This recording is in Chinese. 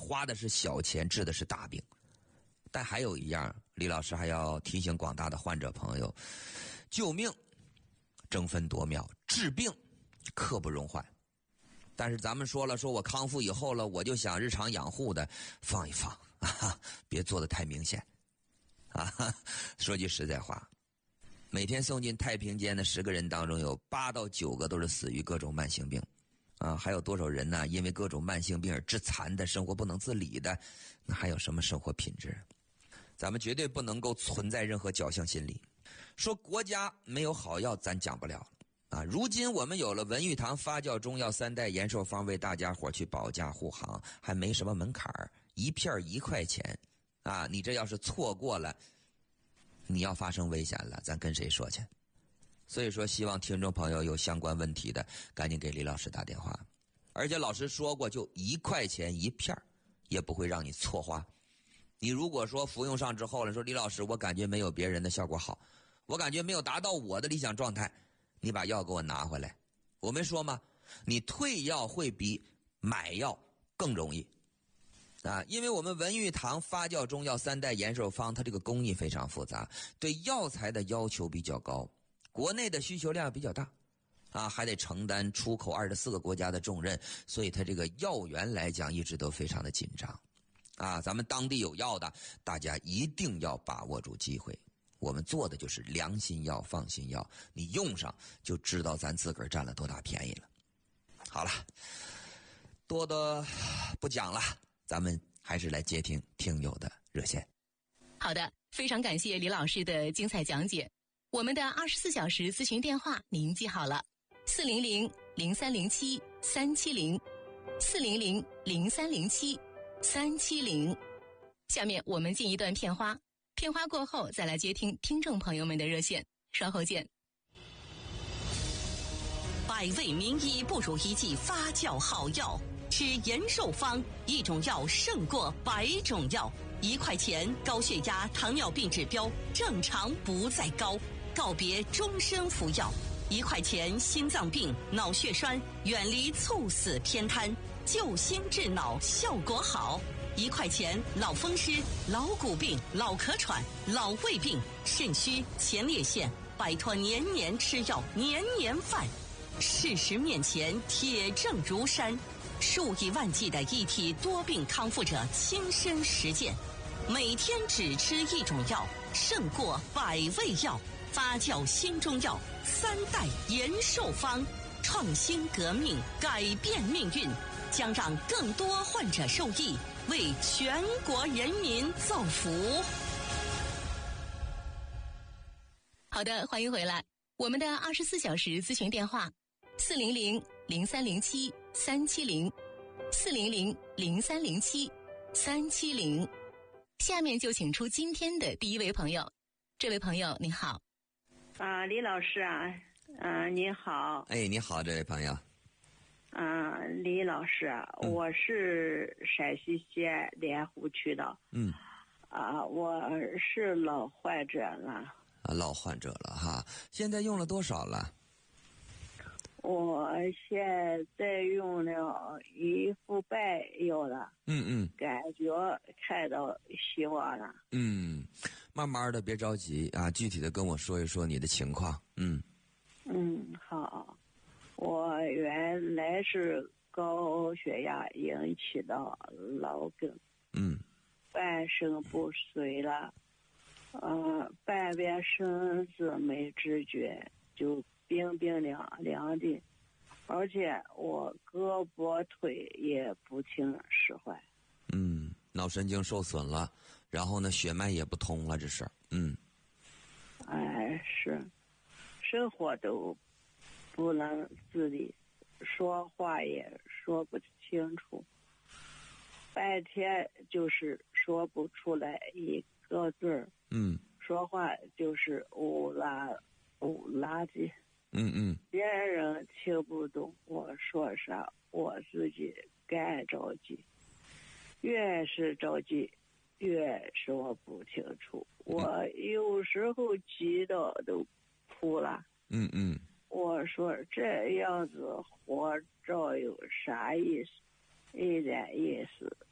花的是小钱，治的是大病。但还有一样，李老师还要提醒广大的患者朋友，救命争分夺秒，治病刻不容缓。但是咱们说了，说我康复以后了，我就想日常养护的放一放啊，别做得太明显啊。说句实在话，每天送进太平间的10个人当中，有8到9个都是死于各种慢性病啊。还有多少人呢？因为各种慢性病而致残的，生活不能自理的，那还有什么生活品质？咱们绝对不能够存在任何侥幸心理，说国家没有好药，咱讲不了了。啊，如今我们有了文玉堂发酵中药3代延寿方，为大家伙去保驾护航，还没什么门槛儿，1片1块钱，啊，你这要是错过了，你要发生危险了，咱跟谁说去？所以说，希望听众朋友有相关问题的，赶紧给李老师打电话。而且老师说过，就1块钱1片，也不会让你错花。你如果说服用上之后了，说李老师，我感觉没有别人的效果好，我感觉没有达到我的理想状态。你把药给我拿回来，我没说吗？你退药会比买药更容易啊，因为我们文玉堂发酵中药3代延寿方，它这个工艺非常复杂，对药材的要求比较高，国内的需求量比较大啊，还得承担出口24个国家的重任，所以它这个药源来讲一直都非常的紧张啊。咱们当地有药的，大家一定要把握住机会。我们做的就是良心药、放心药，你用上就知道咱自个儿占了多大便宜了。好了，多的不讲了，咱们还是来接听听友的热线。 好的，非常感谢李老师的精彩讲解。我们的24小时咨询电话您记好了，400-0307-370，400-0307-370。下面我们进一段片花。片花过后再来接听听众朋友们的热线，稍后见。 100味名医不如一剂发酵好药，吃延寿方，一种药胜过100种药。1块钱，高血压、糖尿病指标正常不再高，告别终身服药。1块钱，心脏病、脑血栓远离猝死偏瘫，救心治脑效果好。1块钱，老风湿、老骨病、老咳喘、老胃病、肾虚、前列腺，摆脱年年吃药、年年犯。事实面前，铁证如山，数以万计的一体多病康复者亲身实践，每天只吃一种药，胜过100味药。发酵新中药3代延寿方，创新革命，改变命运，将让更多患者受益，为全国人民造福。 好的，欢迎回来。我们的24小时咨询电话400-0307-370，400-0307-370。下面就请出今天的第一位朋友。这位朋友你好。 李老师啊，你好。 哎，你好，这位朋友。 李老师啊，我是陕西西安莲湖区的。我是老患者了。 老患者了哈，现在用了多少了？ 我现在用了1副半药了。感觉看到希望了。 慢慢的，别着急啊，具体的跟我说一说你的情况。 好。我原来是高血压引起的脑梗，半身不遂了，半边身子没知觉，就冰冰凉凉的，而且我胳膊腿也不听使唤。 脑神经受损了，然后呢，血脉也不通了，这是。 是，生活都不能自理，说话也说不清楚，半天就是说不出来一个字儿。说话就是呜啦呜啦的。别人听不懂我说啥，我自己干着急，越是着急越说不清楚，我有时候急到都哭了。我说这样子活着有啥意思？一点意思